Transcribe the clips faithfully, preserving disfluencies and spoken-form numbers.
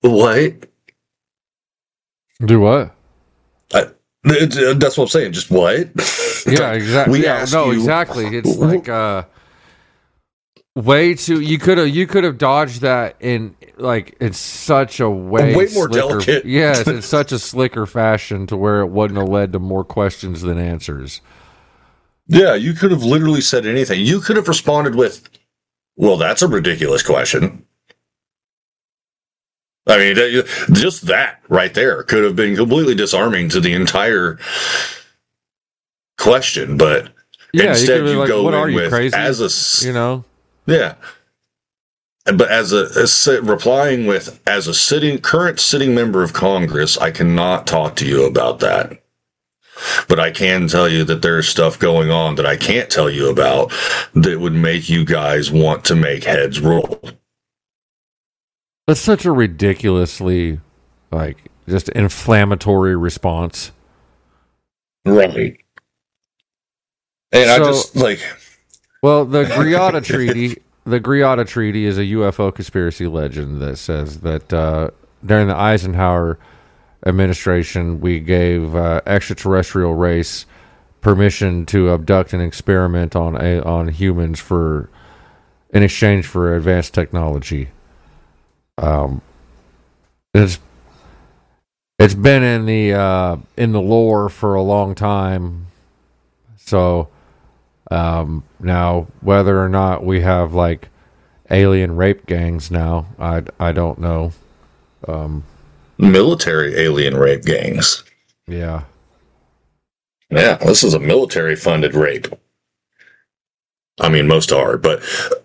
What? Do what? I, that's what I'm saying. Just what? Yeah, exactly. Yeah, no, you, exactly. It's like uh, way too. You could have. You could have dodged that in like it's such a way, way more slicker, delicate. Yes, it's such a slicker fashion to where it wouldn't have led to more questions than answers. Yeah, you could have literally said anything. You could have responded with, "Well, that's a ridiculous question." I mean, just that right there could have been completely disarming to the entire question, but yeah, instead you, you like, go what in are you, with crazy? as a you know, yeah, but as a as replying with as a sitting current sitting member of Congress, I cannot talk to you about that. But I can tell you that there's stuff going on that I can't tell you about that would make you guys want to make heads roll. That's such a ridiculously, like, just inflammatory response. Right. And so, I just, like... Well, the Greada Treaty, the Greada Treaty is a U F O conspiracy legend that says that uh, during the Eisenhower administration, we gave uh, extraterrestrial race permission to abduct and experiment on a, on humans for in exchange for advanced technology. Um, it's it's been in the uh, in the lore for a long time. So um, now, whether or not we have like alien rape gangs now, I I don't know. Um, Military alien rape gangs. Yeah. Yeah, this is a military funded rape. I mean, most are, but.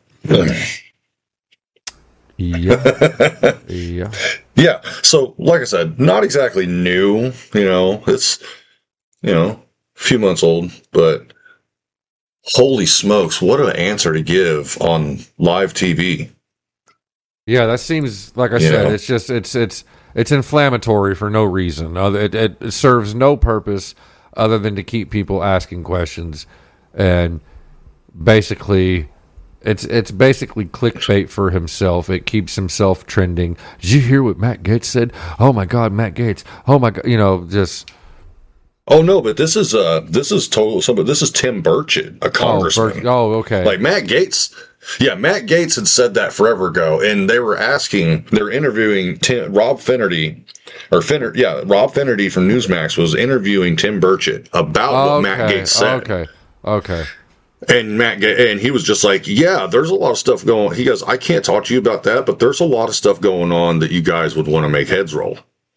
Yeah. yeah. Yeah. So, like I said, not exactly new, you know, it's, you know, a few months old, but holy smokes, what an answer to give on live T V. Yeah, that seems, like I you said, know? it's just, it's, it's, it's inflammatory for no reason. It, it, it serves no purpose other than to keep people asking questions. And basically, It's it's basically clickbait for himself. It keeps himself trending. Did you hear what Matt Gaetz said? Oh my God, Matt Gaetz. Oh my God, you know, just. Oh no, but this is uh this is total. Somebody, this is Tim Burchett, a congressman. Oh, oh, okay. Like Matt Gaetz. Yeah, Matt Gaetz had said that forever ago, and they were asking, they were interviewing Tim, Rob Finnerty, or Finner, yeah, Rob Finnerty from Newsmax was interviewing Tim Burchett about okay. what Matt Gaetz said. Okay, okay. And Matt, and he was just like, yeah, there's a lot of stuff going on. He goes, I can't talk to you about that, but there's a lot of stuff going on that you guys would want to make heads roll.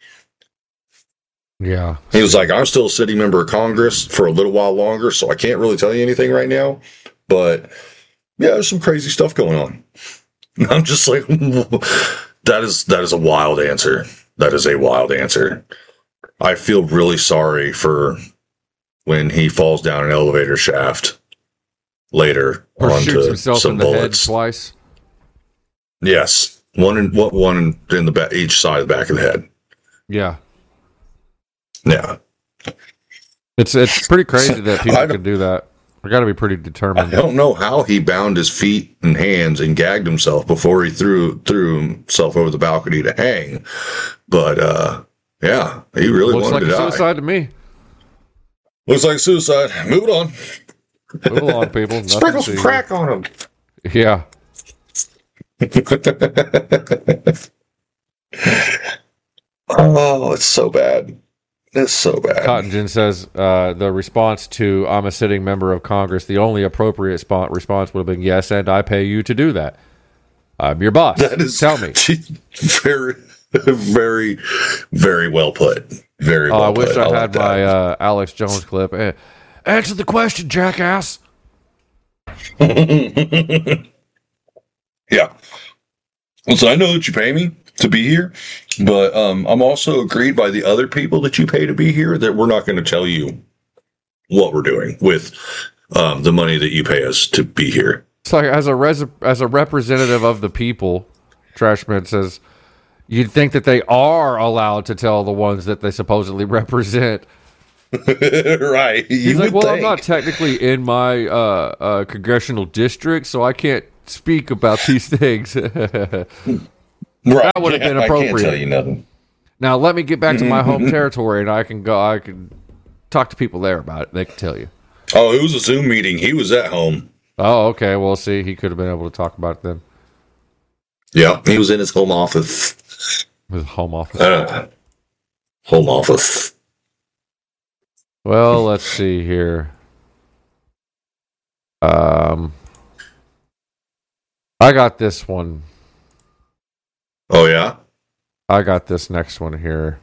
Yeah. He was like, I'm still a sitting member of Congress for a little while longer, so I can't really tell you anything right now. But yeah, there's some crazy stuff going on. And I'm just like, that is that is a wild answer. That is a wild answer. I feel really sorry for when he falls down an elevator shaft later or onto shoots himself some in the bullets head twice. Yes, one in what one in, in the back, each side of the back of the head. Yeah, yeah. It's it's pretty crazy that people can do that. I got to be pretty determined. I don't know how he bound his feet and hands and gagged himself before he threw threw himself over the balcony to hang, but uh, yeah, he really Looks wanted like to die. Suicide to me. Looks like suicide. Move it on. Move along, people. Nothing Sprinkle some crack on him. Yeah. Oh, it's so bad. It's so bad. Cotton Gin says uh, the response to I'm a sitting member of Congress, the only appropriate spot response would have been yes, and I pay you to do that. I'm your boss. That is Tell me. Very, very, very well put. Very well uh, I wish put. I, I had like my uh, Alex Jones clip. Eh, answer the question, jackass. Yeah. So I know that you pay me to be here, but um, I'm also agreed by the other people that you pay to be here that we're not going to tell you what we're doing with um, the money that you pay us to be here. It's like as a res- as a representative of the people, Trashman says, you'd think that they are allowed to tell the ones that they supposedly represent. Right. He's you like, well, think. I'm not technically in my uh, uh, congressional district, so I can't speak about these things. Right. That would have been I can't appropriate. tell you nothing. Now let me get back to my home territory, and I can go. I can talk to people there about it. They can tell you. Oh, it was a Zoom meeting. He was at home. Oh, okay. Well, see, he could have been able to talk about it then. Yeah, he was in his home office. His home office. Uh, home office. Well, let's see here. Um, I got this one. Oh yeah. I got this next one here.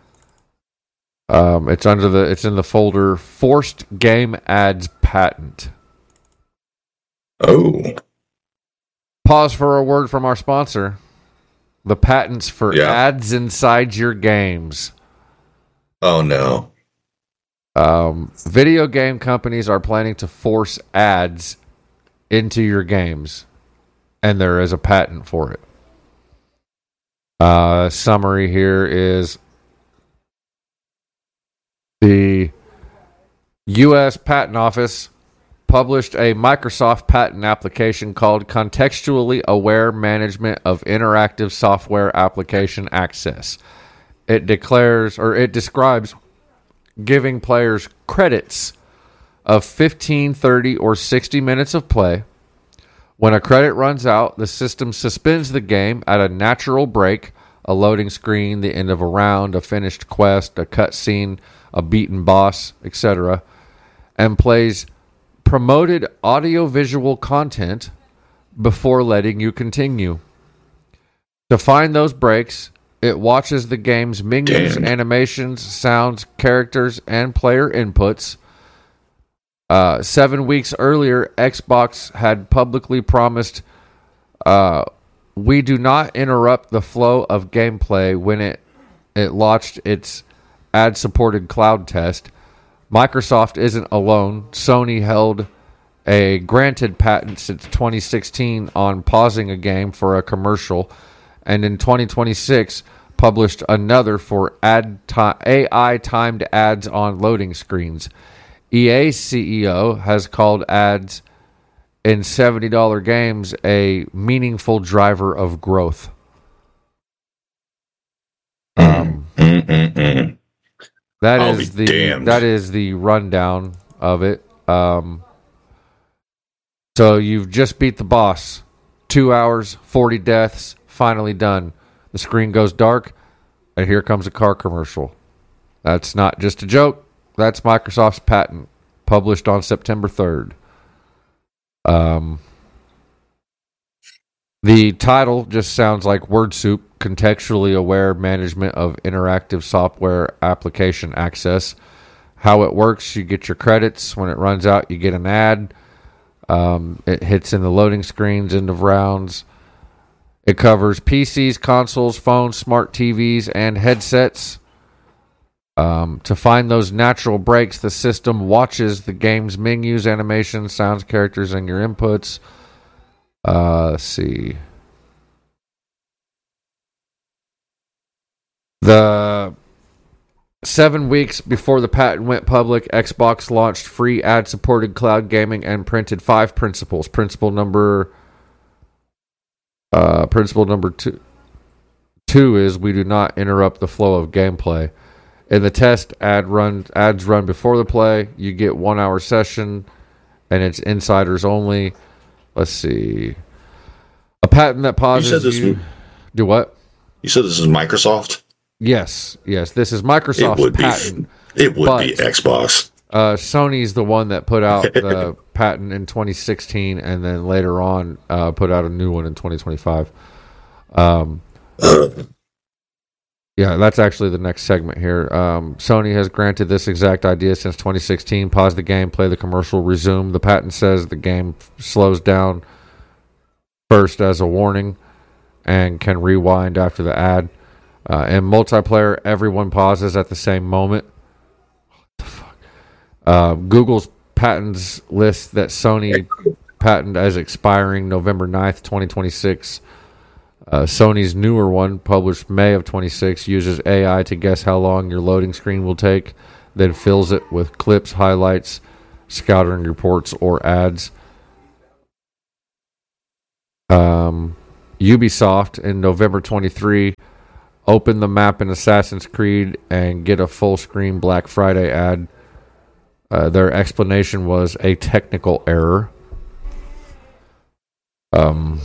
Um, it's under the. It's in the folder. Forced game ads patent. Oh. Pause for a word from our sponsor. The patents for Yeah. ads inside your games. Oh no. Um, video game companies are planning to force ads into your games, and there is a patent for it. Uh, summary here is the U S Patent Office published a Microsoft patent application called Contextually Aware Management of Interactive Software Application Access. It declares, or it describes giving players credits of fifteen, thirty, or sixty minutes of play. When a credit runs out, the system suspends the game at a natural break, a loading screen, the end of a round, a finished quest, a cutscene, a beaten boss, et cetera, and plays promoted audiovisual content before letting you continue. To find those breaks, it watches the game's menus, Damn. animations, sounds, characters, and player inputs. Uh, seven weeks earlier, Xbox had publicly promised, uh, we do not interrupt the flow of gameplay when it, it launched its ad-supported cloud test. Microsoft isn't alone. Sony held a granted patent since twenty sixteen on pausing a game for a commercial, and in twenty twenty-six published another for ad ti- A I-timed ads on loading screens. E A's C E O has called ads in seventy dollars games a meaningful driver of growth. Um, Mm-mm-mm. that I'll is be the damned. that is the rundown of it. Um, so you've just beat the boss. Two hours, forty deaths, finally done. The screen goes dark, and here comes a car commercial. That's not just a joke. That's Microsoft's patent, published on September third. Um, the title just sounds like word soup. Contextually aware management of interactive software application access. How it works, you get your credits. When it runs out, you get an ad. Um, it hits in the loading screens, end of rounds. It covers P Cs, consoles, phones, smart T Vs, and headsets. Um, to find those natural breaks, the system watches the game's menus, animations, sounds, characters, and your inputs. Uh, let's see. The seven weeks before the patent went public, Xbox launched free ad-supported cloud gaming and printed five principles. Principle number, uh, principle number two, two is we do not interrupt the flow of gameplay. In the test, ad run ads run before the play. You get one hour session, and it's insiders only. Let's see. A patent that pauses You said this you. was- Do what? You said this is Microsoft? Yes, yes. This is It Microsoft's would be. patent. It would but- be Xbox. Uh, Sony's the one that put out the patent in twenty sixteen, and then later on uh, put out a new one in twenty twenty-five. Um, yeah, that's actually the next segment here. Um, Sony has granted this exact idea since twenty sixteen. Pause the game, play the commercial, resume. The patent says the game slows down first as a warning and can rewind after the ad. Uh, in multiplayer, everyone pauses at the same moment. What the fuck? Uh, Google's patents list that Sony patent as expiring November ninth, twenty twenty-six. Uh, Sony's newer one, published May of twenty-six, uses A I to guess how long your loading screen will take, then fills it with clips, highlights, scouting reports, or ads. Um, Ubisoft in November twenty-third open the map in Assassin's Creed and get a full screen Black Friday ad. Uh, their explanation was a technical error. Um,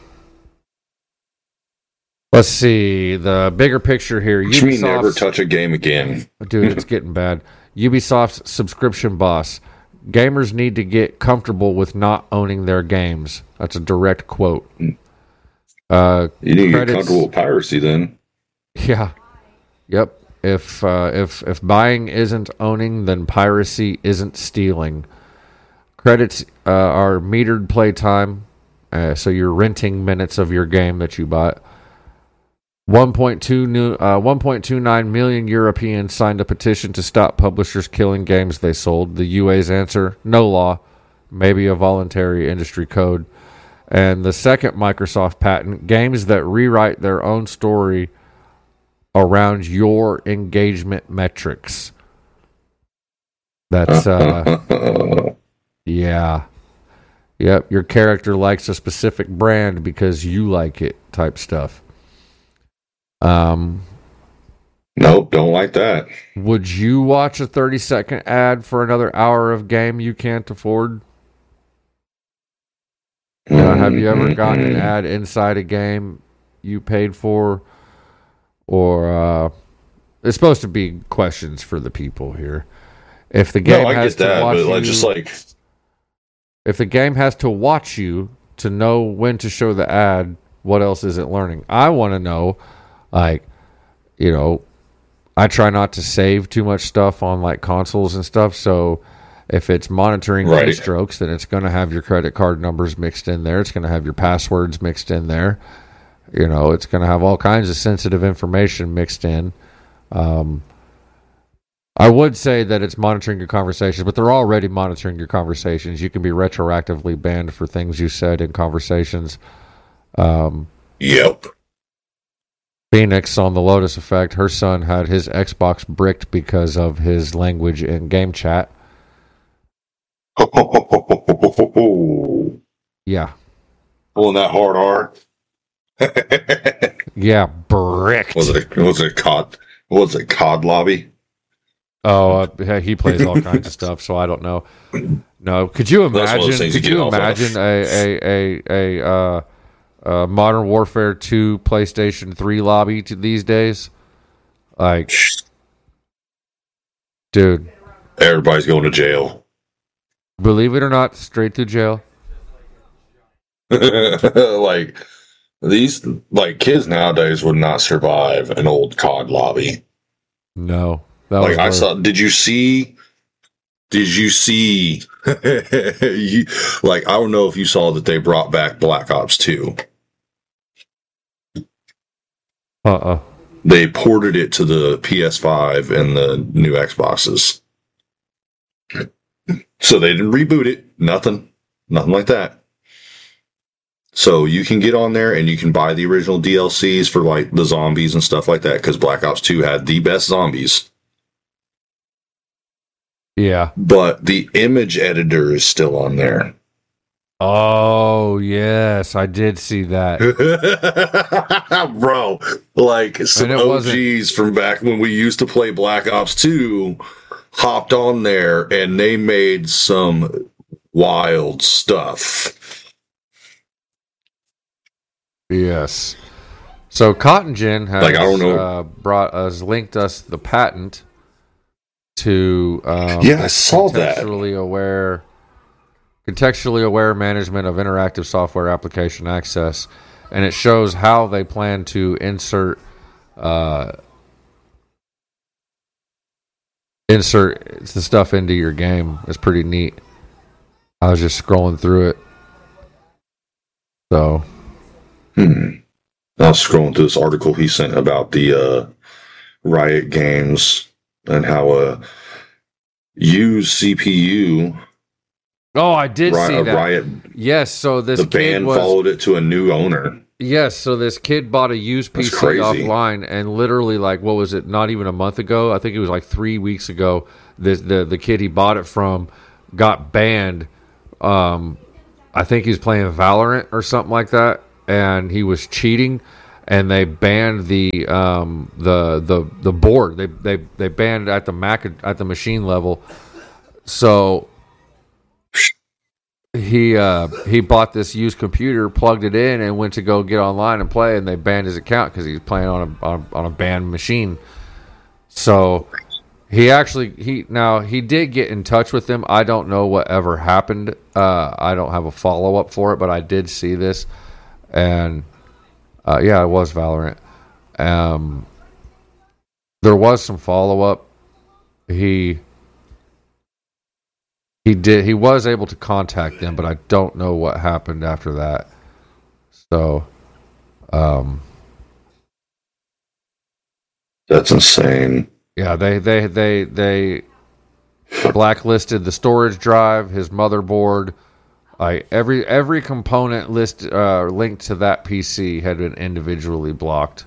let's see the bigger picture here. Which means never touch a game again, dude. It's getting bad. Ubisoft's subscription boss: gamers need to get comfortable with not owning their games. That's a direct quote. Uh, you need to get comfortable with piracy, then. Yeah. Yep. If uh, if if buying isn't owning, then piracy isn't stealing. Credits uh, are metered playtime, uh, so you're renting minutes of your game that you bought. one point two new, uh, one point two nine million Europeans signed a petition to stop publishers killing games they sold. The U A's answer: no law, maybe a voluntary industry code. And the second Microsoft patent: games that rewrite their own story around your engagement metrics. That's, uh, yeah. Yep, your character likes a specific brand because you like it type stuff. Um, nope, don't like that. Would you watch a thirty second ad for another hour of game you can't afford? Mm-hmm. Uh, have you ever gotten an ad inside a game you paid for? Or uh, it's supposed to be questions for the people here. If the game no, I has get that, to watch but like, you, just like if the game has to watch you to know when to show the ad, what else is it learning? I want to know, like, you know, I try not to save too much stuff on like consoles and stuff. So if it's monitoring right. keystrokes, then it's going to have your credit card numbers mixed in there. It's going to have your passwords mixed in there. You know, it's going to have all kinds of sensitive information mixed in. Um, I would say that it's monitoring your conversations, but they're already monitoring your conversations. You can be retroactively banned for things you said in conversations. Um, yep. Phoenix on the Lotus Effect, her son had his Xbox bricked because of his language in game chat. Yeah. Pulling that hard R. Yeah, bricked. Was it a, was it a C O D? Was it C O D lobby? Oh, uh, he plays all kinds of stuff, so I don't know. No, could you imagine? Could you imagine a a a a uh, uh, Modern Warfare two PlayStation three lobby to these days? Like, dude, everybody's going to jail. Believe it or not, straight to jail. Like. These like kids nowadays would not survive an old C O D lobby. No, that like was I saw. Did you see? Did you see? you, like I don't know if you saw that they brought back Black Ops two. Uh uh They ported it to the P S five and the new Xboxes. So they didn't reboot it. Nothing. Nothing like that. So you can get on there and you can buy the original D L Cs for like the zombies and stuff like that because Black Ops two had the best zombies. Yeah. But the image editor is still on there. Oh, yes. I did see that. Bro, like some O Gs wasn't... from back when we used to play Black Ops two hopped on there and they made some wild stuff. Yes. So Cotton Gin has like, I don't know. Uh, brought us, linked us the patent to um, yeah, I saw that. Contextually aware, contextually aware management of interactive software application access, and it shows how they plan to insert uh, insert the stuff into your game. It's pretty neat. I was just scrolling through it, so. Hmm. I was scrolling through this article he sent about the uh, Riot Games and how a used C P U. Oh, I did Riot, see that. Riot, yes, so this the kid band was, followed it to a new owner. Yes, so this kid bought a used P C offline, and literally, like, what was it? Not even a month ago. I think it was like three weeks ago. This the the kid he bought it from got banned. Um, I think he's playing Valorant or something like that. and he was cheating, and they banned the um, the the the board. They they they banned at the Mac at the machine level. So he uh, he bought this used computer, plugged it in, and went to go get online and play, and they banned his account because he was playing on a on, on a banned machine. So he actually he now he did get in touch with them. I don't know what ever happened. Uh, I don't have a follow up for it, but I did see this, and uh, yeah, it was Valorant. Um, there was some follow up. He. He did. He was able to contact them, but I don't know what happened after that. So, um, that's insane. Yeah, they they they they blacklisted the storage drive, his motherboard. I every every component list uh, linked to that P C had been individually blocked.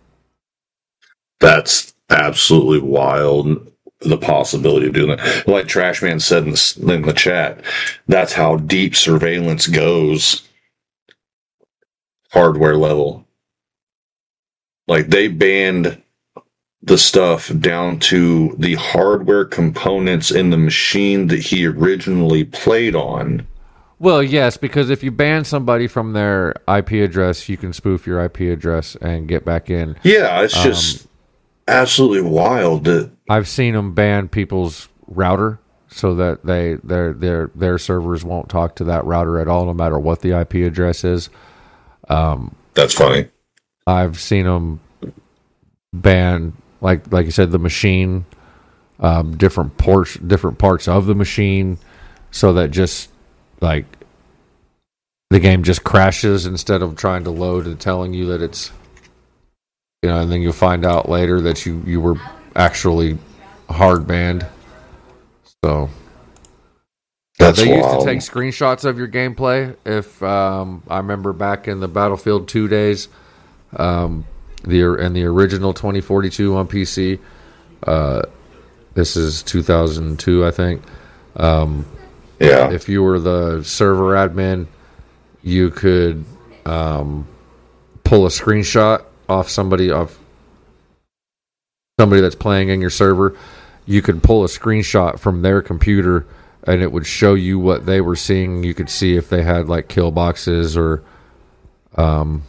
That's absolutely wild. The possibility of doing that, like Trashman said in the, in the chat, that's how deep surveillance goes. Hardware level, like they banned the stuff down to the hardware components in the machine that he originally played on. Well, yes, because if you ban somebody from their I P address, you can spoof your I P address and get back in. Yeah, it's just um, absolutely wild that I've seen them ban people's router so that they their their their servers won't talk to that router at all, no matter what the I P address is. Um, That's funny. I've seen them ban, like like you said, the machine, um, different ports, different parts of the machine, so that just like the game just crashes instead of trying to load and telling you that it's, you know, and then you'll find out later that you you were actually hard banned. So that's they wild. used to take screenshots of your gameplay. If um, I remember back in the Battlefield two days, um, the and the original twenty forty-two on P C. Uh, this is two thousand two, I think. Um, yeah. If you were the server admin, you could um, pull a screenshot off somebody off. somebody that's playing in your server. You could pull a screenshot from their computer and it would show you what they were seeing. You could see if they had like kill boxes or um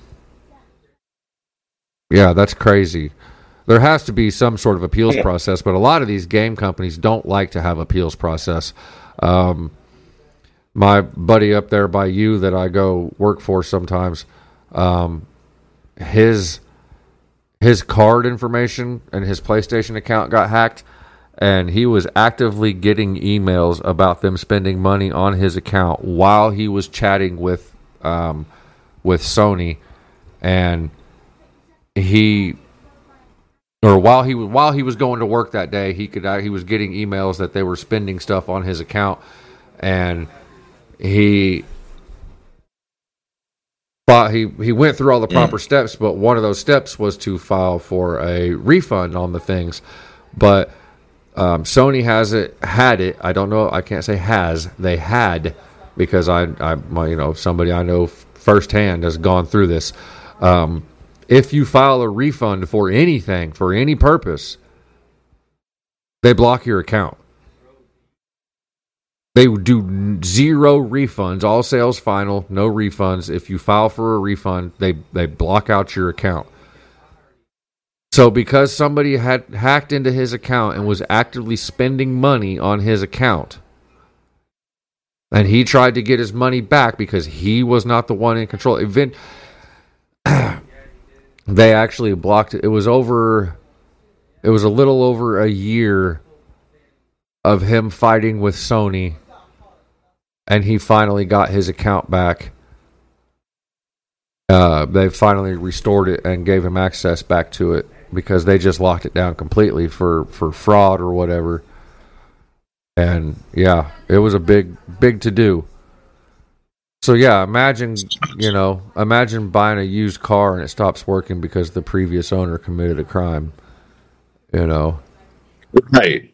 yeah, that's crazy. There has to be some sort of appeals yeah. process, but a lot of these game companies don't like to have appeals process. Um my buddy up there by you that I go work for sometimes, um his His card information and his PlayStation account got hacked, and he was actively getting emails about them spending money on his account while he was chatting with um, with Sony, and he or while he was while he was going to work that day, he could he was getting emails that they were spending stuff on his account, and he. But he, he went through all the proper mm. steps, but one of those steps was to file for a refund on the things. But um, Sony has it, had it. I don't know. I can't say has. They had, because I, I, you know, somebody I know firsthand has gone through this. Um, if you file a refund for anything, for any purpose, they block your account. They do zero refunds, all sales final, no refunds. If you file for a refund, they, they block out your account. So because somebody had hacked into his account and was actively spending money on his account, and he tried to get his money back because he was not the one in control. Event, they actually blocked it. It was over, it was a little over a year of him fighting with Sony, and he finally got his account back. Uh, they finally restored it and gave him access back to it because they just locked it down completely for, for fraud or whatever. And yeah, it was a big, big to do. So yeah, imagine, you know, imagine buying a used car and it stops working because the previous owner committed a crime, you know. Right.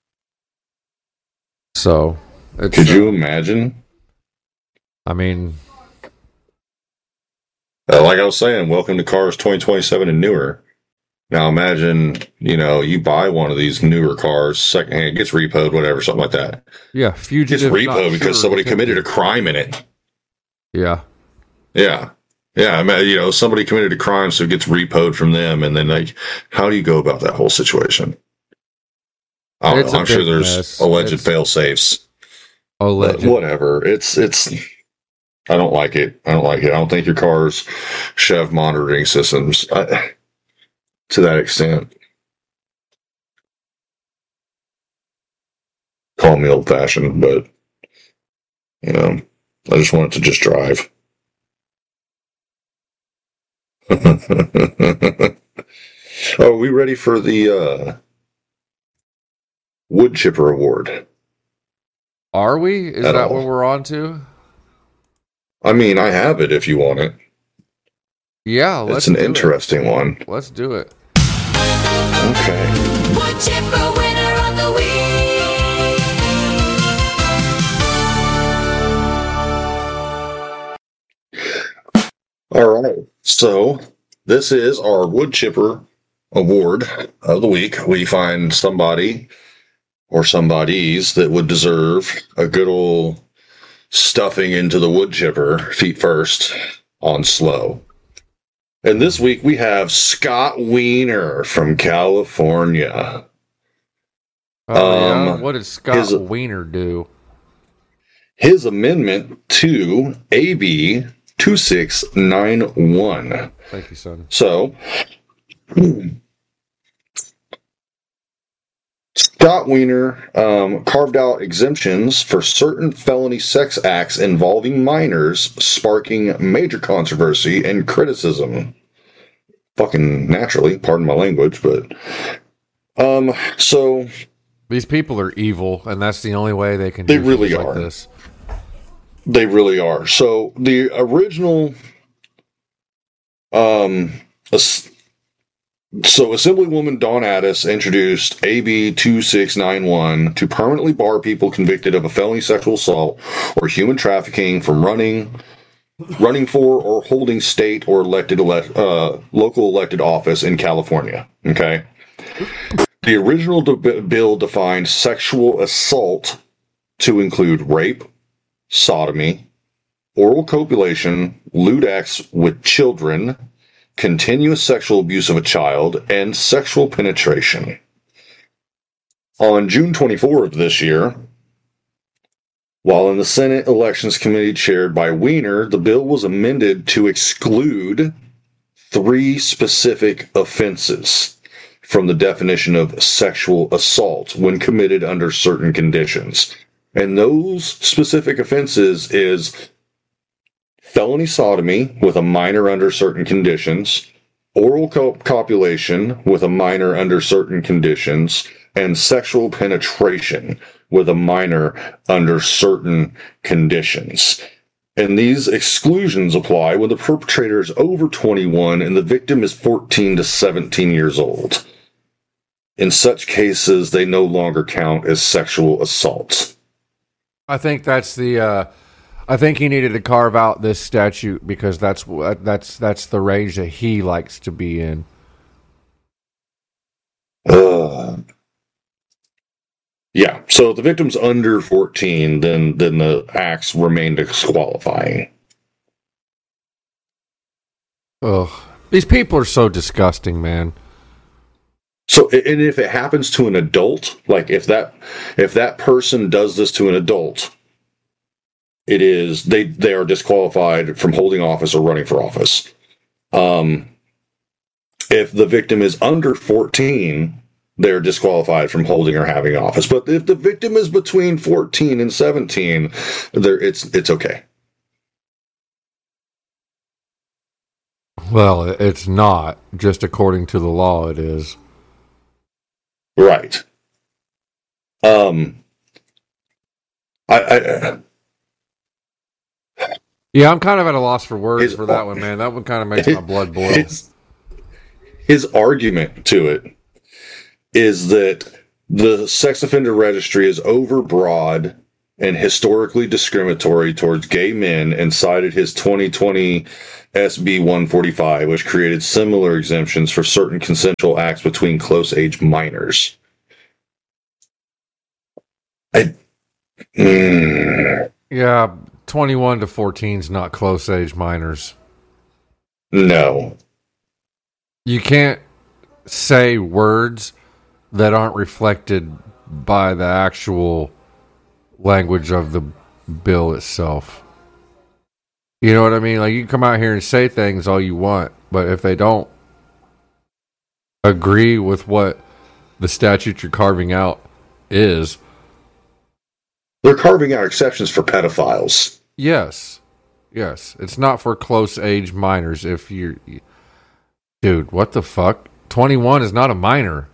So, it's, could you imagine? I mean, Uh, like I was saying, welcome to cars twenty twenty-seven and newer. Now imagine, you know, you buy one of these newer cars, secondhand, gets repoed, whatever, something like that. Yeah, Gets fugitive. repoed because somebody committed a crime in it. Yeah. Yeah. Yeah, I mean, you know, somebody committed a crime, so it gets repoed from them, and then, like, how do you go about that whole situation? I don't It's know. a I'm sure big there's mess. alleged It's- fail safes. Alleged. But whatever. It's it's. I don't like it. I don't like it. I don't think your car's Chev monitoring systems I, to that extent. Call me old fashioned, but you know, I just want it to just drive. Are we ready for the uh, wood chipper award? Are we? Is At that all. what we're on to? I mean, I have it if you want it. Yeah, let's It's an do it. interesting one. Let's do it. Okay. Wood chipper winner of the week. All right. So this is our wood chipper award of the week. We find somebody or somebodies that would deserve a good old stuffing into the wood chipper feet first on slow. And this week we have Scott Wiener from California. Oh, yeah? Um, What did Scott his- Wiener do? His amendment to A B two six nine one. Thank you, son. So, Scott Wiener um, carved out exemptions for certain felony sex acts involving minors, sparking major controversy and criticism. Fucking naturally, pardon my language, but um, so These people are evil, and that's the only way they can They do really things like are. this. they really are. So the original, um, as- so Assemblywoman Dawn Addis introduced A B two six nine one to permanently bar people convicted of a felony sexual assault or human trafficking from running, running for or holding state or elected elect, uh, local elected office in California. Okay. The original de- bill defined sexual assault to include rape, sodomy, oral copulation, lewd acts with children, continuous sexual abuse of a child, and sexual penetration. On June twenty-fourth of this year, while in the Senate Elections Committee chaired by Wiener, the bill was amended to exclude three specific offenses from the definition of sexual assault when committed under certain conditions. And those specific offenses is felony sodomy with a minor under certain conditions, oral copulation with a minor under certain conditions, and sexual penetration with a minor under certain conditions. And these exclusions apply when the perpetrator is over twenty-one and the victim is fourteen to seventeen years old. In such cases, they no longer count as sexual assault. I think that's the. Uh, I think he needed to carve out this statute because that's what that's that's the range that he likes to be in. Uh, yeah. So if the victim's under fourteen, then then the acts remain disqualifying. Ugh, these people are so disgusting, man. So, and if it happens to an adult, like if that if that person does this to an adult, it is they they are disqualified from holding office or running for office. Um, if the victim is under fourteen, they're disqualified from holding or having office. But if the victim is between fourteen and seventeen, there it's it's okay. Well, it's not just according to the law. It is. Right. Um. I. I Yeah, I'm kind of at a loss for words His- for that one, man. That one kind of makes my blood boil. His, his argument to it is that the sex offender registry is overbroad and historically discriminatory towards gay men, and cited his twenty twenty S B one forty-five, which created similar exemptions for certain consensual acts between close-age minors. I, mm, Yeah, twenty-one to fourteen is not close age minors. no. You can't say words that aren't reflected by the actual language of the bill itself. You know what I mean? Like, you can come out here and say things all you want, but if they don't agree with what the statute you're carving out is, They're carving out exceptions for pedophiles. yes, yes, it's not for close age minors. If you're, dude, what the fuck? twenty-one is not a minor.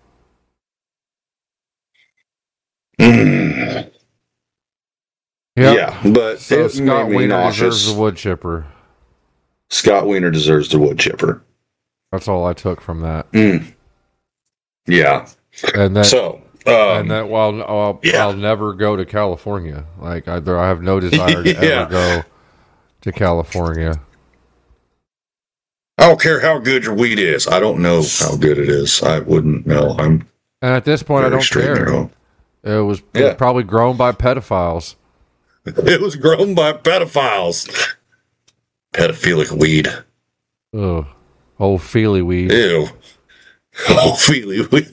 Mm. Yep. Yeah, but So it Scott made me Wiener nauseous. deserves the wood chipper. Scott Wiener deserves the wood chipper. That's all I took from that. Mm. Yeah. And that, So, um, and that while I'll, yeah. I'll never go to California. Like I, there, I have no desire to Yeah. ever go to California. I don't care how good your weed is. I don't know how good it is. I wouldn't know. I'm And at this point, I very don't straight and care. narrow. It was, it Yeah. was probably grown by pedophiles. It was grown by pedophiles. Pedophilic weed. Ugh, old feely weed. Ew. Oh, feely weed.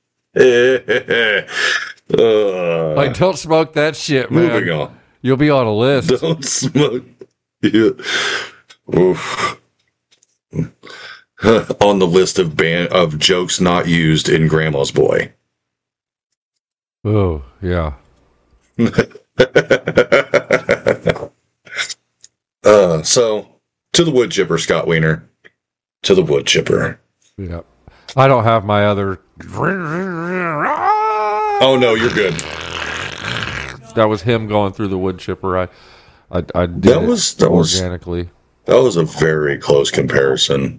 uh, Like, don't smoke that shit, man. moving on. You'll be on a list. Don't smoke. Yeah. Oof. On the list of ban of jokes not used in Grandma's Boy. Oh, yeah. uh, so, to the wood chipper, Scott Wiener. To the wood chipper. Yeah. I don't have my other. Oh, no, you're good. That was him going through the wood chipper. I, I, I did That it was- that was- organically. That was a very close comparison.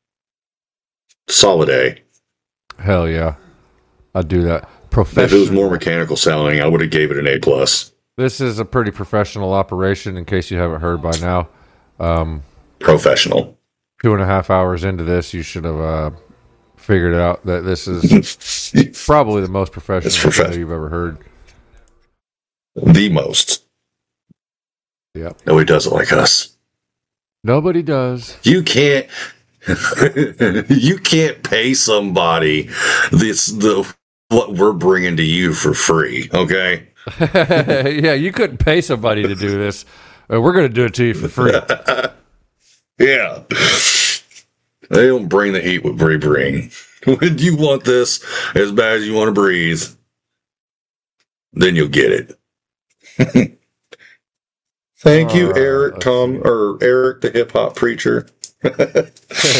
Solid A. Hell yeah, I'd do that. If it was Professional. more mechanical sounding, I would have gave it an A plus. This is a pretty professional operation. In case you haven't heard by now, um, Professional. two and a half hours into this, you should have uh, figured out that this is probably the most professional It's profe- show you've ever heard. The most. Yep. Nobody does it like us. Nobody does. You can't. You can't pay somebody this the what we're bringing to you for free. Okay. Yeah, you couldn't pay somebody to do this. Uh, we're going to do it to you for free. Yeah. They don't bring the heat what we bring. When you want this as bad as you want to breathe, then you'll get it. Thank you, Uh, Eric let's Tom or Eric the hip hop preacher. Have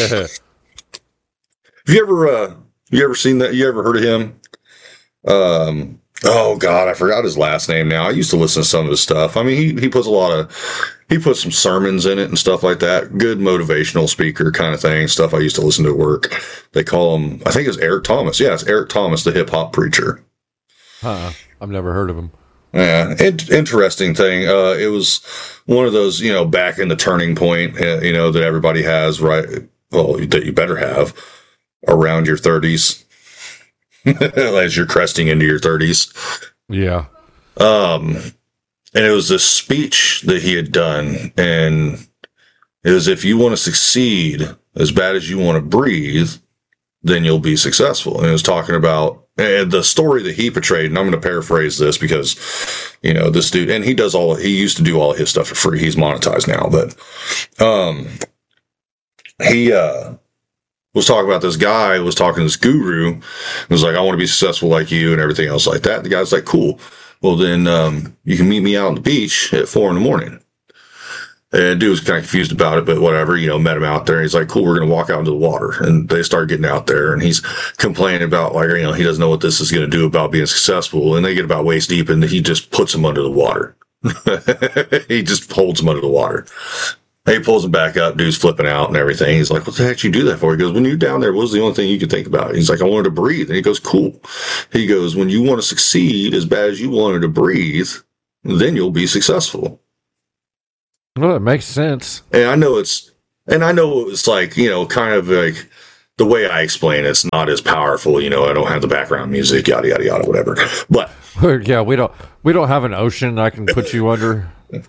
you ever uh you ever seen that? You ever heard of him? Um oh god, I forgot his last name now. I used to listen to some of his stuff. I mean he he puts a lot of he puts some sermons in it and stuff like that. Good motivational speaker kind of thing. Stuff I used to listen to at work. They call him I think it's Eric Thomas. Yeah, it's Eric Thomas, the hip hop preacher. Huh. I've never heard of him. Yeah, it, interesting thing. Uh, it was one of those, you know, back in the turning point, uh, you know, that everybody has, right? Well, that you better have around your thirties, as you're cresting into your thirties. Yeah. Um, and it was this speech that he had done, and it was if you want to succeed as bad as you want to breathe, then you'll be successful. And it was talking about and the story that he portrayed, and I'm going to paraphrase this because, you know, this dude, and he does all, he used to do all of his stuff for free. He's monetized now, but, um, he, uh, was talking about this guy, was talking to this guru, was like, I want to be successful like you and everything else like that. The guy's like, cool. Well, then, um, you can meet me out on the beach at four in the morning. And dude was kind of confused about it, but whatever, you know, met him out there. And he's like, cool, we're going to walk out into the water. And they start getting out there and he's complaining about like, you know, he doesn't know what this is going to do about being successful. And they get about waist deep and he just puts him under the water. He just holds him under the water. He pulls him back up. Dude's flipping out and everything. He's like, what the heck did you do that for? He goes, when you're down there, what was the only thing you could think about? He's like, I wanted to breathe. And he goes, cool. He goes, when you want to succeed as bad as you wanted to breathe, then you'll be successful. Well, it makes sense. And I know it's, and I know it's like, you know, kind of like the way I explain it's not as powerful. You know, I don't have the background music, yada yada yada, whatever. But yeah, we don't we don't have an ocean I can put you under.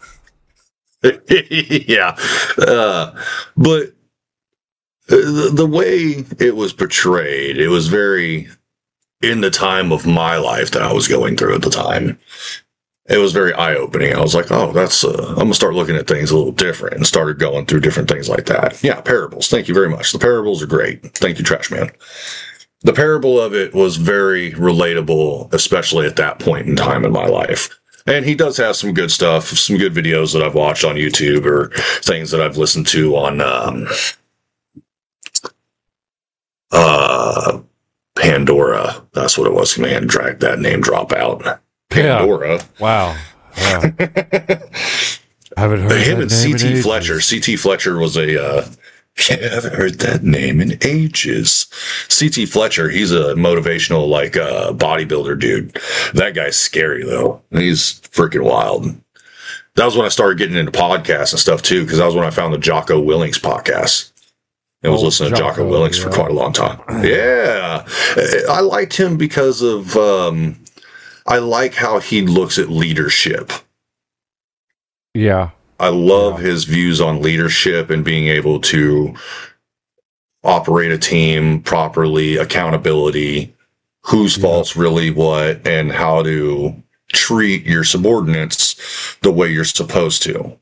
yeah, uh, but the, the way it was portrayed, it was very in the time of my life that I was going through at the time. It was very eye-opening. I was like, oh, that's, uh, I'm going to start looking at things a little different, and started going through different things like that. Yeah, parables. Thank you very much. The parables are great. Thank you, Trash Man. The parable of it was very relatable, especially at that point in time in my life. And he does have some good stuff, some good videos that I've watched on YouTube or things that I've listened to on um, uh, Pandora. That's what it was. Man, drag that name drop out. Pandora. Yeah. Wow. Wow. haven't heard Him that and name C in T ages. Fletcher. C T Fletcher was a, uh, yeah, I haven't heard that name in ages. C T Fletcher, he's a motivational, like, uh, bodybuilder dude. That guy's scary, though. He's freaking wild. That was when I started getting into podcasts and stuff, too, because that was when I found the Jocko Willings podcast. I was Oh, listening to Jocko Jocko, Willings yeah. for quite a long time. Yeah. I liked him because of, um, I like how he looks at leadership. Yeah. I love Yeah. his views on leadership and being able to operate a team properly, accountability, whose Yeah. fault's really what, and how to treat your subordinates the way you're supposed to.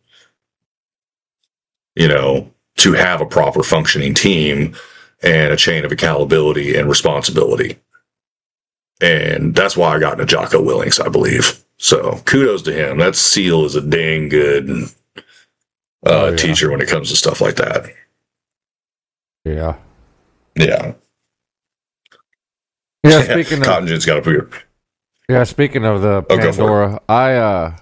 You know, to have a proper functioning team and a chain of accountability and responsibility. And that's why I got into Jocko Willings, I believe. So kudos to him. That SEAL is a dang good uh, Oh, yeah. teacher when it comes to stuff like that. Yeah. Yeah. Yeah. Speaking of Cotton Gin's got to put yeah, speaking of the Oh, go for Pandora, I uh,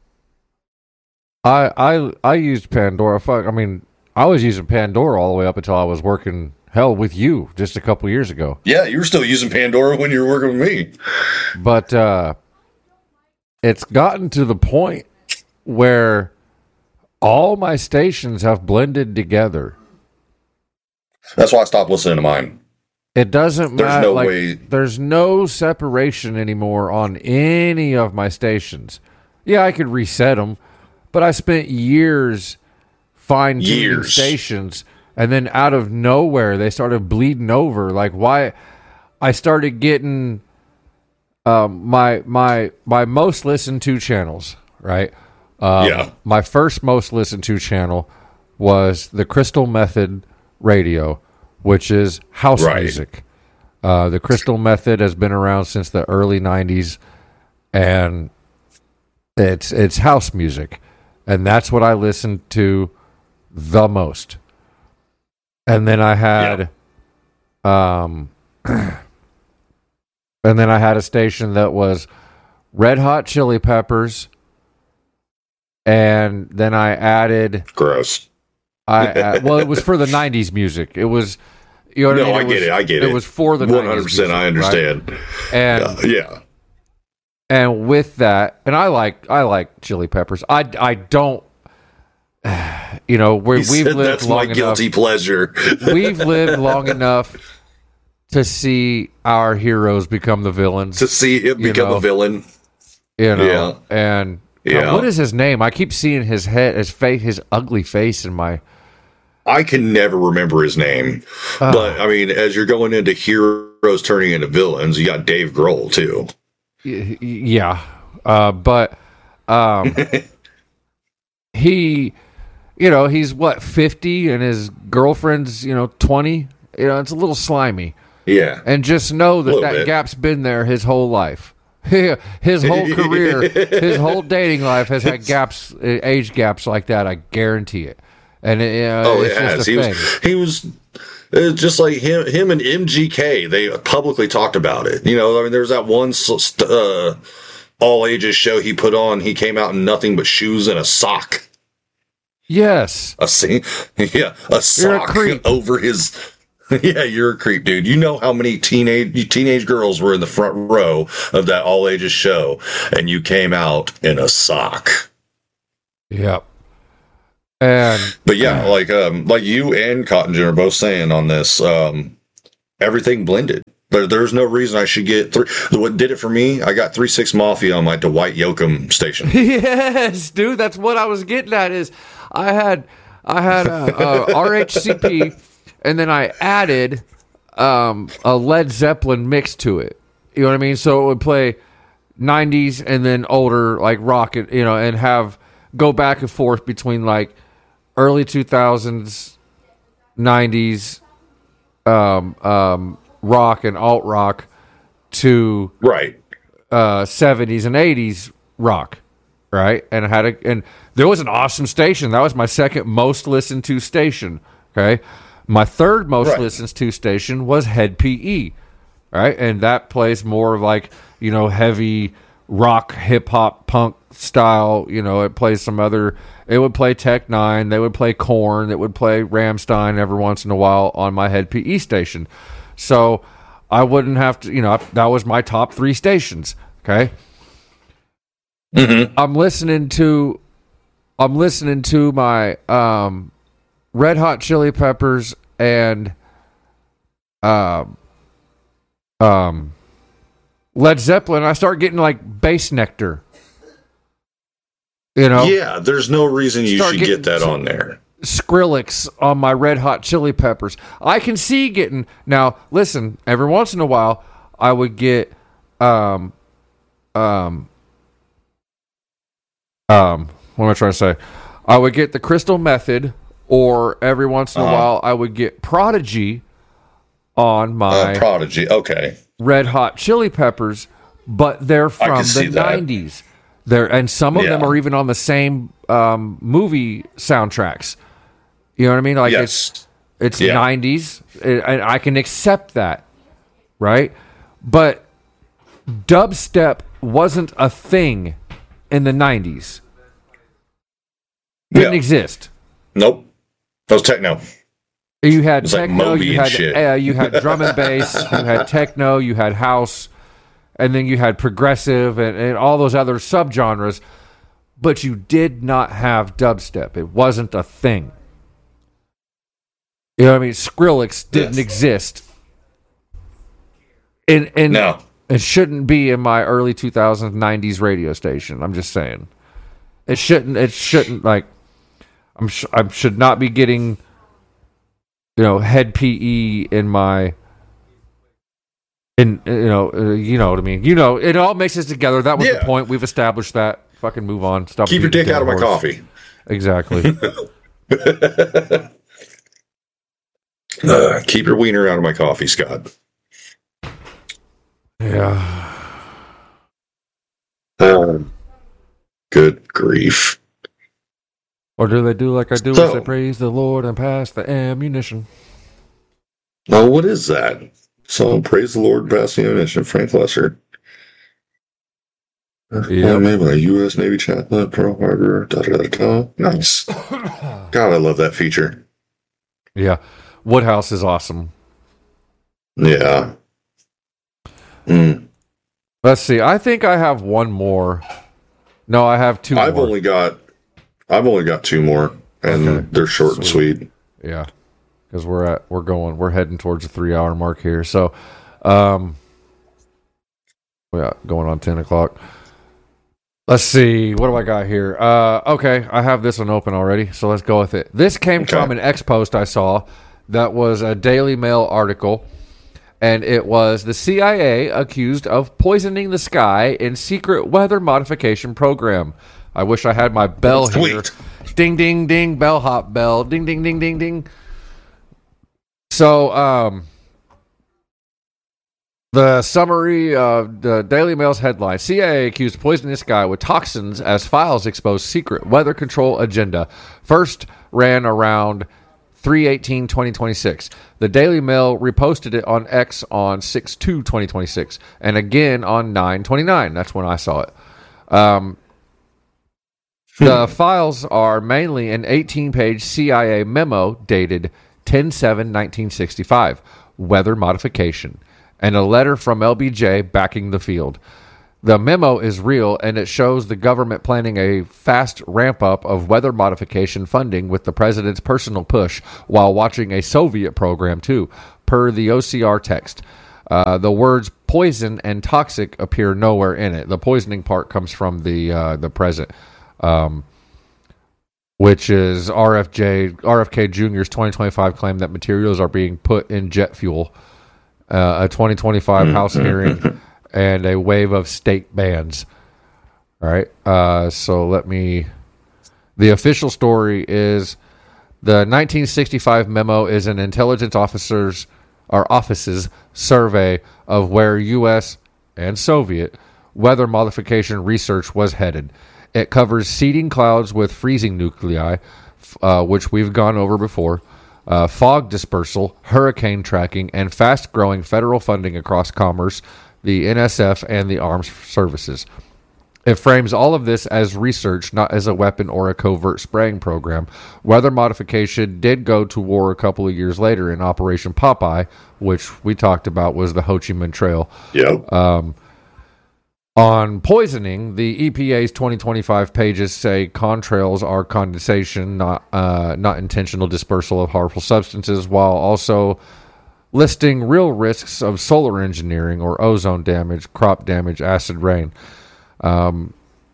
I I I used Pandora. Fuck, I mean, I was using Pandora all the way up until I was working. Hell, with you just a couple years ago. Yeah, you were still using Pandora when you were working with me. But uh, it's gotten to the point where all my stations have blended together. That's why I stopped listening to mine. It doesn't There's matter. no like, way- There's no separation anymore on any of my stations. Yeah, I could reset them, but I spent years fine tuning Years. stations, and then out of nowhere they started bleeding over. Like, why? I started getting um, my my my most listened to channels. Right. Um, Yeah. My first most listened to channel was the Crystal Method Radio, which is house Right. music. Uh, the Crystal Method has been around since the early nineties, and it's it's house music, and that's what I listened to the most. And then I had, um, and then I had a station that was Red Hot Chili Peppers, and then I added Gross. I uh, well, it was for the nineties music. It was, you know what No, I mean? I get was, it. I get it. It was for the one hundred percent I nineties music, understand. right? And Uh, yeah. and with that, and I like I like Chili Peppers. I I don't, you know, we He we've said lived that's my long enough. guilty pleasure. We've lived long enough to see our heroes become the villains. to see him You become know. a villain. You know, Yeah. and Yeah. God, what is his name? I keep seeing his head, his face, his ugly face in my. I can never remember his name. Uh, But, I mean, as you're going into heroes turning into villains, you got Dave Grohl, too. Y- yeah, uh, but um, he, you know, he's what fifty, and his girlfriend's you know twenty. You know, it's a little slimy, Yeah. and just know that Little that bit. gap's been there his whole life. His whole career, his whole dating life has had gaps, uh, age gaps like that. I guarantee it. And it, uh, Oh, it's it has. just a He thing. was, he was it's just like him, him and M G K. They publicly talked about it. You know, I mean, there was that one uh, all ages show he put on. He came out in nothing but shoes and a sock. Yes. A sing, yeah, a You're a sock creep. over his. Yeah, you're a creep, dude. You know how many teenage teenage girls were in the front row of that all ages show, and you came out in a sock. Yep. And But yeah, like um, like you and Cotton Gin are both saying on this, um, everything blended. There, there's no reason I should get three. What did it for me? I got three six Mafia on my Dwight Yoakam station. yes, dude, that's what I was getting at. Is I had I had a, a R H C P, and then I added um, a Led Zeppelin mix to it. You know what I mean? So it would play nineties and then older like rock, and you know, and have go back and forth between like early two thousands, nineties, um, um, rock and alt rock to Right. uh, seventies and eighties rock, right? And I had a and there was an awesome station. That was my second most listened to station. Okay, my third most Right. listened to station was Head P E, right? And that plays more of like you know heavy rock, hip hop, punk style. You know, it plays some other. It would play Tech Nine. They would play Korn. It would play Rammstein every once in a while on my Head P E station. So I wouldn't have to, you know, that was my top three stations. Okay. Mm-hmm. I'm listening to, I'm listening to my um, Red Hot Chili Peppers and um, um, Led Zeppelin. I start getting like bass nectar. You know, Yeah, there's no reason you Start should getting get that some- on there. Skrillex on my Red Hot Chili Peppers. I can see getting now. Listen, every once in a while, I would get um um um. What am I trying to say? I would get the Crystal Method, or every once in a Uh-huh. while, I would get Prodigy on my Uh, Prodigy. Okay. Red Hot Chili Peppers, but they're can from see the that. nineties. They're and some of them Yeah. are even on the same um, movie soundtracks. You know what I mean? Like it's Yes. it's Yeah. nineties, and I can accept that, right? But dubstep wasn't a thing in the nineties. Didn't Yeah. exist. Nope. That was techno. You had It's like techno, Moby you and had shit. uh, you had drum and bass, you had techno, you had house, and then you had progressive and, and all those other subgenres. But you did not have dubstep. It wasn't a thing. You know what I mean? Skrillex didn't Yes. exist. And and No. it shouldn't be in my early two thousands, nineties radio station. I'm just saying. It shouldn't it shouldn't like I'm sh- I should not be getting you know Head P E in my in you know uh, you know what I mean. You know, it all mixes together. That was Yeah. the point. We've established that. Fucking move on. Stop. Keep your beating dick a out of my dead horse. coffee. Exactly. Uh, keep your wiener out of my coffee, Scott. Yeah. Um, good grief. Or do they do like I do So- and say, praise the Lord and pass the ammunition? Oh, what is that? So praise the Lord, pass the ammunition. Frank Lesser. Yep. Yeah, maybe a U S Navy chaplain, Pearl Harbor. Da, da, da, da. Nice. God, I love that feature. Yeah. Woodhouse is awesome. Yeah. Mm. Let's see. I think I have one more. No, I have two I've more. only got, I've only got two more, and Okay. they're short and sweet. Yeah. Because we're at we're going we're heading towards the three hour mark here. So um yeah, going on ten o'clock. Let's see, what do I got here? Uh okay, I have this one open already, so let's go with it. This came Okay. from an X post I saw that was a Daily Mail article, and it was the C I A accused of poisoning the sky in secret weather modification program. I wish I had my bell here. Sweet. Ding ding ding, bellhop bell. Ding ding ding ding ding. So, um, the summary of the Daily Mail's headline: C I A accused of poisoning the sky with toxins as files expose secret weather control agenda. First ran around three eighteen twenty twenty-six. The Daily Mail reposted it on X on six two twenty twenty-six, and again on nine twenty-nine. That's when I saw it. Um, the files are mainly an eighteen-page C I A memo dated ten seven nineteen sixty-five, weather modification, and a letter from L B J backing the field. The memo is real, and it shows the government planning a fast ramp-up of weather modification funding with the president's personal push while watching a Soviet program, too, per the O C R text. Uh, the words poison and toxic appear nowhere in it. The poisoning part comes from the uh, the present, um, which is R F J R F K Junior's twenty twenty-five claim that materials are being put in jet fuel, uh, a twenty twenty-five House hearing, and a wave of state bans. All right, uh, so let me... The official story is the nineteen sixty-five memo is an intelligence officer's or office's survey of where U S and Soviet weather modification research was headed. It covers seeding clouds with freezing nuclei, uh, which we've gone over before, uh, fog dispersal, hurricane tracking, and fast-growing federal funding across commerce, the N S F, and the armed services. It frames all of this as research, not as a weapon or a covert spraying program. Weather modification did go to war a couple of years later in Operation Popeye, which we talked about was the Ho Chi Minh Trail. Yep. Um, on poisoning, the E P A's twenty twenty-five pages say contrails are condensation, not uh, not intentional dispersal of harmful substances, while also listing real risks of solar engineering or ozone damage, crop damage, acid rain. Um,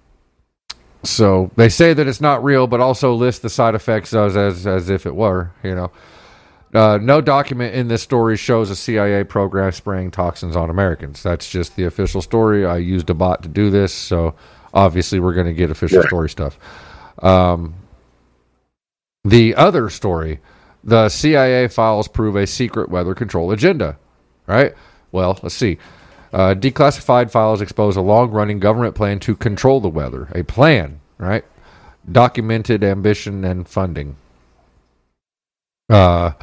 so they say that it's not real, but also list the side effects as as, as if it were, you know. Uh, no document in this story shows a C I A program spraying toxins on Americans. That's just the official story. I used a bot to do this, so obviously we're going to get official Yeah. story stuff. Um, the other story, the C I A files prove a secret weather control agenda, right? Well, let's see. Uh, declassified files expose a long-running government plan to control the weather. A plan, right? Documented ambition and funding. Uh,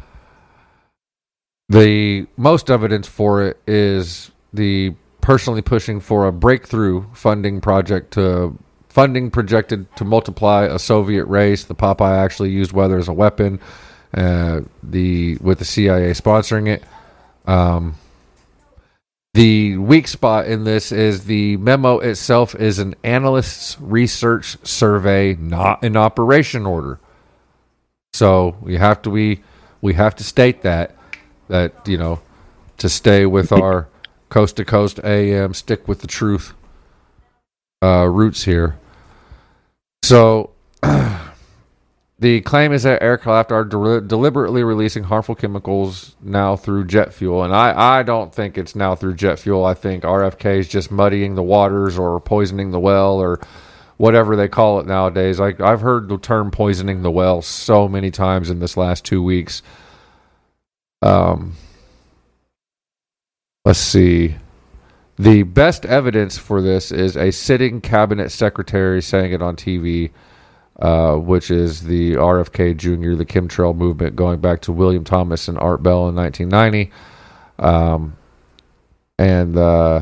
the most evidence for it is the personally pushing for a breakthrough funding project to funding projected to multiply a Soviet race. The Popeye actually used weather as a weapon. Uh, the with the C I A sponsoring it. Um, The weak spot in this is the memo itself is an analyst's research survey, not an operation order. So we have to we we have to state that that you know to stay with our coast to coast A M, stick with the truth uh, roots here. So the claim is that aircraft are de- deliberately releasing harmful chemicals now through jet fuel. And I, I don't think it's now through jet fuel. I think R F K is just muddying the waters or poisoning the well or whatever they call it nowadays. Like I've heard the term poisoning the well so many times in this last two weeks. Um, let's see. The best evidence for this is a sitting cabinet secretary saying it on T V. Uh, which is the R F K Junior, the chemtrail movement, going back to William Thomas and Art Bell in nineteen ninety. Um, and, uh,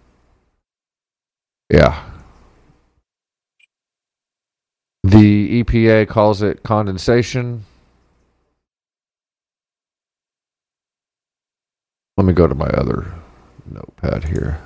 yeah. The E P A calls it condensation. Let me go to my other notepad here.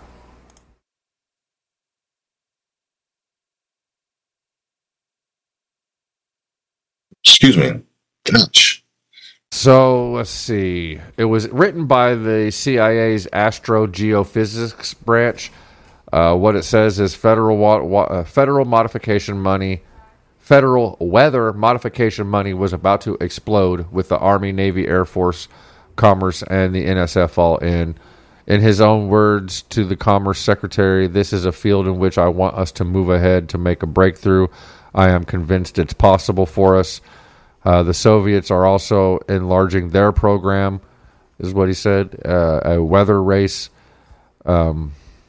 Excuse me. Gosh. So let's see. It was written by the C I A's astrogeophysics branch. Uh, what it says is federal wa- wa- uh, federal modification money, federal weather modification money was about to explode with the Army, Navy, Air Force, Commerce, and the N S F all in. In his own words to the Commerce Secretary, this is a field in which I want us to move ahead to make a breakthrough. I am convinced it's possible for us. Uh, the Soviets are also enlarging their program, is what he said, uh, a weather race. Um,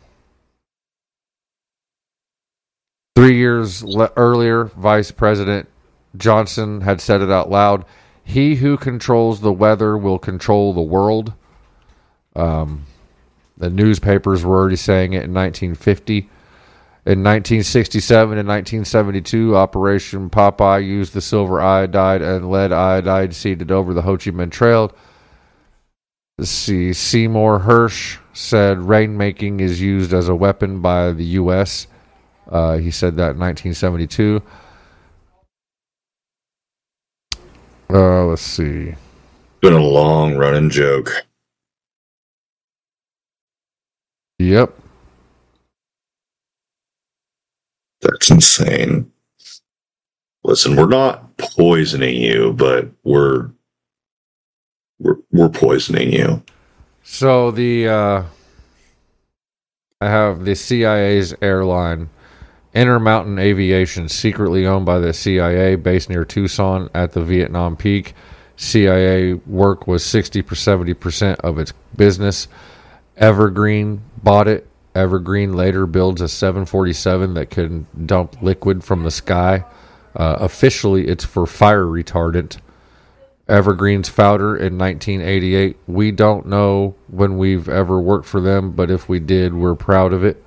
three years le- earlier, Vice President Johnson had said it out loud. He who controls the weather will control the world. Um, the newspapers were already saying it in nineteen fifty. In nineteen sixty-seven and nineteen seventy-two, Operation Popeye used the silver iodide and lead iodide seeded over the Ho Chi Minh Trail. Let's see. Seymour Hersh said rainmaking is used as a weapon by the U S Uh, he said that in nineteen seventy-two. Uh, let's see. Been a long running joke. Yep. That's insane. Listen, we're not poisoning you, but we're we're we're poisoning you. So the uh, I have the C I A's airline, Intermountain Aviation, secretly owned by the C I A, based near Tucson at the Vietnam peak. C I A work was sixty to seventy percent of its business. Evergreen bought it. Evergreen later builds a seven forty-seven that can dump liquid from the sky. Uh, officially, it's for fire retardant. Evergreen's founder in nineteen eighty-eight. We don't know when we've ever worked for them, but if we did, we're proud of it.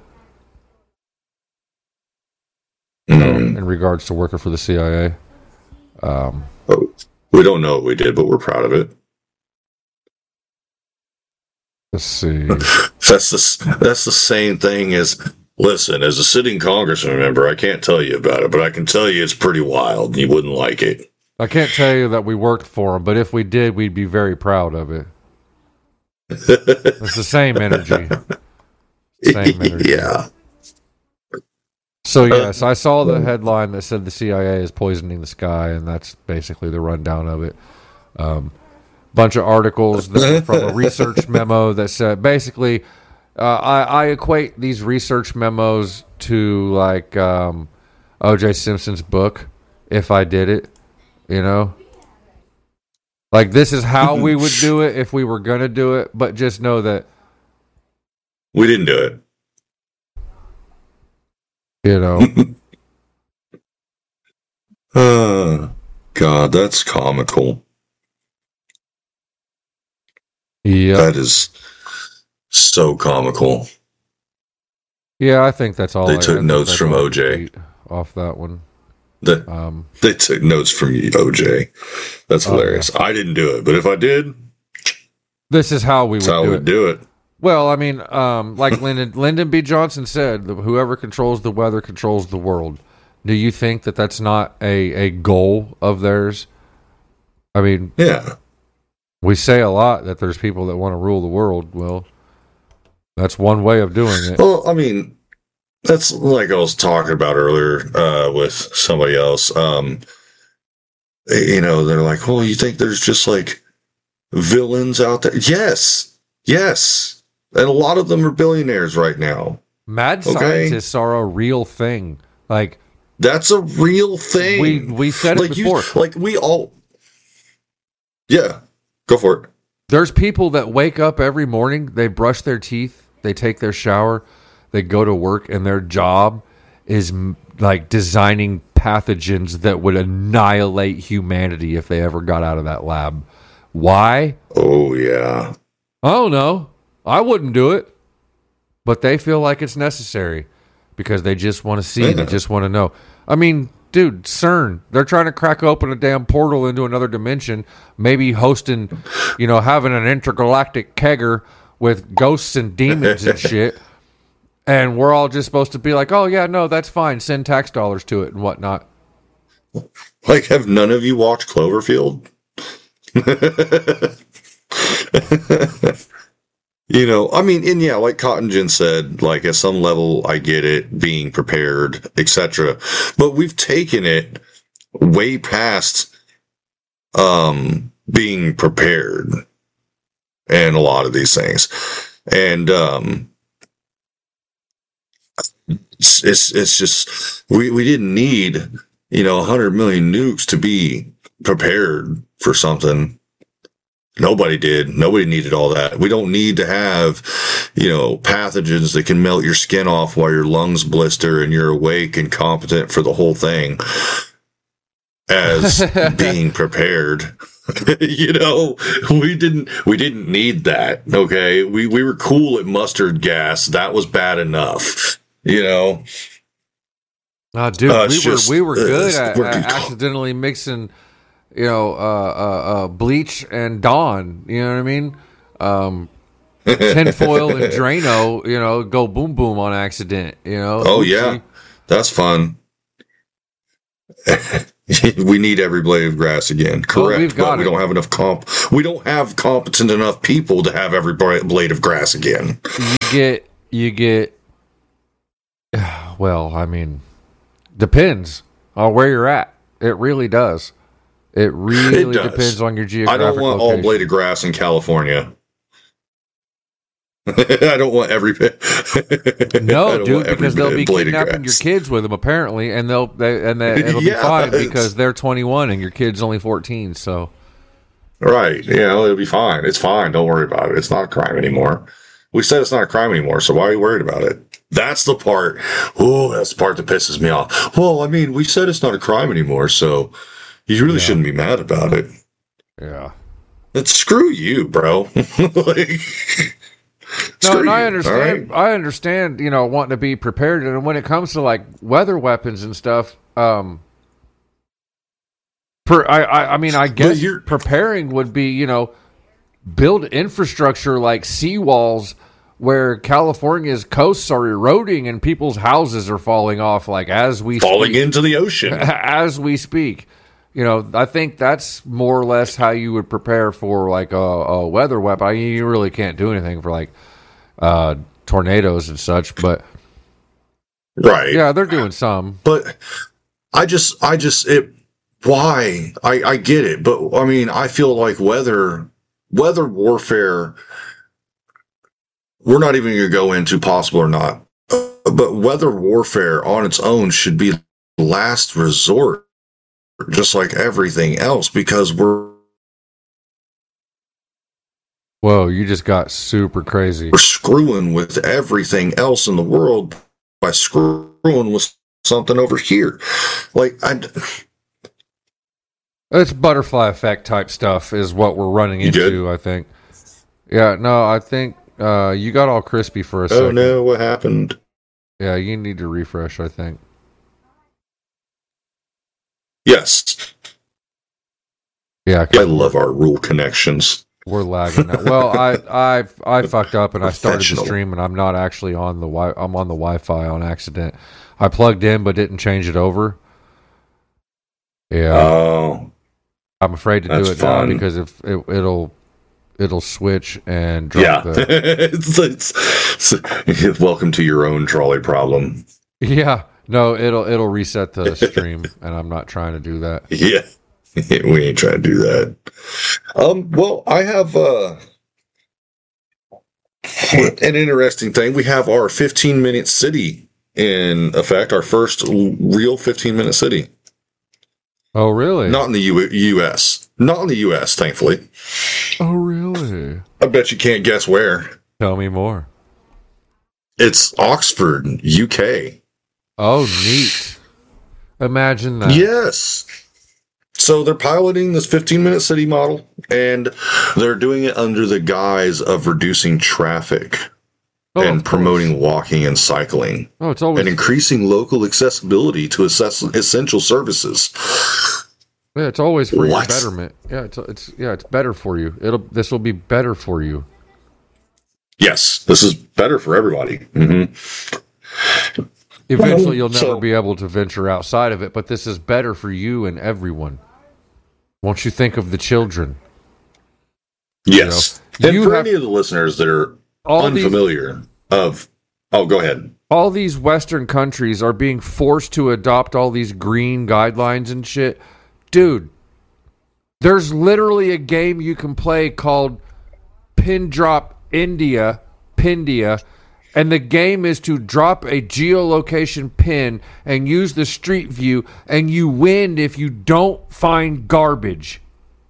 Mm. In regards to working for the C I A. Um, Oh, we don't know what we did, but we're proud of it. let's see. That's the that's the same thing as, listen, as a sitting congressman member, I can't tell you about it, but I can tell you it's pretty wild. You wouldn't like it. I can't tell you that we worked for them, but if we did, we'd be very proud of it. It's the same energy. Same energy. Yeah. So, yes, I saw the headline that said the C I A is poisoning the sky, and that's basically the rundown of it. Um, bunch of articles that were from a research memo that said, basically, uh, I, I equate these research memos to, like, um, O J Simpson's book, If I Did It, you know? Like, this is how we would do it if we were going to do it, but just know that, We didn't do it. you know... Uh, God, that's comical. Yeah. That is so comical. Yeah, I think that's all. They I, took I think notes that's from all I O J. can off that one. The, Um, they took notes from O J. That's Oh, hilarious. I didn't do it, but if I did, this is how we would that's how do we'd it. do it. Well, I mean, um, like Lyndon, Lyndon B. Johnson said, whoever controls the weather controls the world. Do you think that that's not a, a goal of theirs? I mean, Yeah. we say a lot that there's people that want to rule the world. Well, that's one way of doing it. Well, I mean, that's like I was talking about earlier uh, with somebody else. Um, you know, they're like, well, you think there's just like villains out there? Yes. Yes. And a lot of them are billionaires right now. Mad Okay. scientists are a real thing. Like, That's a real thing. we we said it like before. You, like we all. Yeah. Go for it. There's people that wake up every morning, they brush their teeth, they take their shower, they go to work, and their job is m- like designing pathogens that would annihilate humanity if they ever got out of that lab. Why? Oh, yeah. I don't know. I wouldn't do it. But they feel like it's necessary because they just want to see, Yeah. they just want to know. I mean, dude, CERN, they're trying to crack open a damn portal into another dimension, maybe hosting, you know, having an intergalactic kegger with ghosts and demons and shit. And we're all just supposed to be like, oh, yeah, no, that's fine. Send tax dollars to it and whatnot. Like, have none of you watched Cloverfield? You know, I mean, and yeah, like Cotton Gin said, like at some level, I get it, being prepared, et cetera. But we've taken it way past um, being prepared, and a lot of these things, and um, it's, it's it's just we we didn't need, you know, a hundred million nukes to be prepared for something. Nobody did. Nobody needed all that. We don't need to have, you know, pathogens that can melt your skin off while your lungs blister and you're awake and competent for the whole thing as being prepared. You know, we didn't we didn't need that. Okay. We we were cool at mustard gas. That was bad enough. You know. Oh, dude, Uh, we it's were just- we were good uh, at, we're- at accidentally mixing, you know, uh, uh, uh, bleach and Dawn. You know what I mean? Um, tinfoil and Drano. You know, go boom boom on accident. You know? Oh Oopsie. yeah, that's fun. We need every blade of grass again. Correct, we've got but we it. don't have enough comp. We don't have competent enough people to have every bra- blade of grass again. You get you get. Well, I mean, depends on where you're at. It really does. It really It does. depends on your I geographic don't want all location. blade of grass in California. I don't want every. I No, don't dude, want every because they'll be blade of kidnapping your grass. kids with them apparently, and they'll they, and they, it'll be Yeah, fine it's- because they're twenty-one and your kid's only fourteen. So Right. Yeah, it'll be fine. It's fine. Don't worry about it. It's not a crime anymore. We said it's not a crime anymore, so why are you worried about it? That's the part. Oh, that's the part that pisses me off. Well, I mean, we said it's not a crime anymore, so you really Yeah. shouldn't be mad about it. yeah. It's screw you, bro. Like, No, screw and I you, understand. all right? I understand. You know, wanting to be prepared, and when it comes to like weather weapons and stuff, um, per, I, I, I mean, I guess you're- preparing would be, you know, build infrastructure like seawalls where California's coasts are eroding and people's houses are falling off, like as we Falling speak. into the ocean. as we speak. You know, I think that's more or less how you would prepare for like a, a weather weapon. I mean, you really can't do anything for like uh, tornadoes and such, but Right. yeah, they're doing some. But I just, I just, it, why? I, I get it. But I mean, I feel like weather, weather warfare, we're not even going to go into possible or not, but weather warfare on its own should be last resort, just like everything else, because we're, Whoa, you just got super crazy. we're screwing with everything else in the world by screwing with something over here. Like, I, It's butterfly effect type stuff is what we're running You into, good? I think. Yeah, no, I think uh, you got all crispy for a oh second. no, what happened? Yeah, you need to refresh, I think. Yes. Yeah, 'cause I love our rule connections. we're lagging now. Well, I I I fucked up and I started the Professional. stream and I'm not actually on the wi- I'm on the Wi-Fi on accident. I plugged in but didn't change it over. Yeah, Oh, I'm afraid to do that's it now fun. because if it, it'll it'll switch and drop yeah. the it's, it's, it's- welcome to your own trolley problem. yeah no it'll it'll reset the stream and I'm not trying to do that. Yeah. We ain't trying to do that. Um, well, I have uh, an interesting thing. We have our fifteen minute city in effect, our first l- real fifteen minute city. Oh really? Not in the U- U.S. Not in the U S, thankfully. Oh really? I bet you can't guess where. Tell me more. It's Oxford, U K. Oh neat. Imagine that. Yes. So they're piloting this fifteen minute city model, and they're doing it under the guise of reducing traffic Oh, and of course. promoting walking and cycling Oh, it's always and increasing local accessibility to assess- essential services. Yeah, it's always for What? your betterment. Yeah, it's it's yeah, it's better for you. It'll this will be better for you. Yes, this is better for everybody. hmm Eventually, you'll never So- be able to venture outside of it, but this is better for you and everyone. Won't you think of the children? Yes. You know, and you for have- any of the listeners that are All these unfamiliar of, oh, go ahead. all these Western countries are being forced to adopt all these green guidelines and shit. Dude, there's literally a game you can play called Pin Drop India, Pindia, and the game is to drop a geolocation pin and use the street view, and you win if you don't find garbage.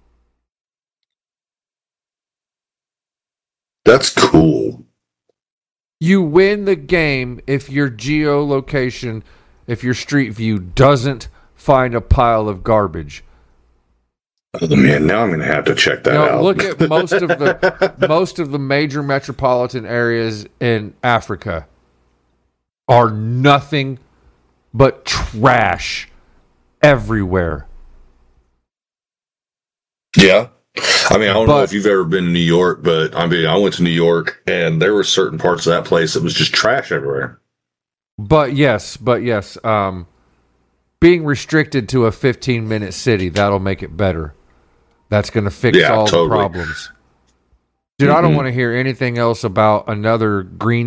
That's cool. You win the game if your geolocation, if your street view doesn't find a pile of garbage. Oh, man, now I'm going to have to check that Now, out. look at most of the most of the major metropolitan areas in Africa are nothing but trash everywhere. Yeah. I mean, I don't But- know if you've ever been to New York, but I mean, I went to New York and there were certain parts of that place that was just trash everywhere. But yes, but yes, um, being restricted to a fifteen minute city, that'll make it better. That's going to fix Yeah, all totally. the problems. Dude, I don't Mhm. want to hear anything else about another green